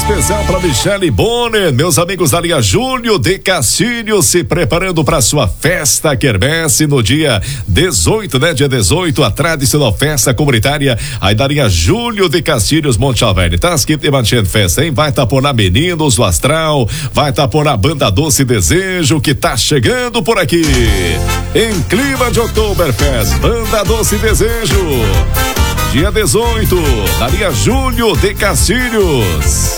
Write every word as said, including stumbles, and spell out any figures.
especial para Michele Bonner, meus amigos da linha Júlio de Castilho, se preparando para sua festa quermesse no dia dezoito, né? Dia dezoito, a tradicional festa comunitária aí da linha Júlio de Castilhos, Monte Alverne. Tá escrito e mantendo festa, hein? Vai tá por lá Meninos do Astral, vai tá por lá Banda Doce Desejo, que tá chegando por aqui. Em clima de Oktoberfest, Banda Doce Desejo. Dia dezoito, da linha Júlio de Castilhos.